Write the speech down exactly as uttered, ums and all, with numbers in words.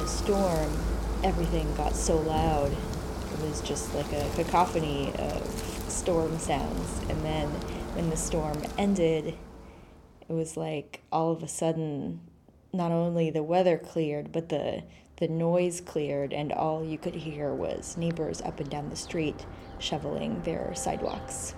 storm, everything got so loud. It was just like a cacophony of storm sounds. And then when the storm ended, it was like all of a sudden, not only the weather cleared, but the the noise cleared, and all you could hear was neighbors up and down the street shoveling their sidewalks.